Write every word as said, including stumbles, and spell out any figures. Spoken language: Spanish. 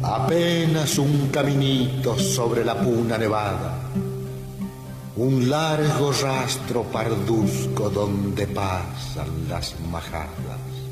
Apenas un caminito sobre la puna nevada, un largo rastro parduzco donde pasan las majadas.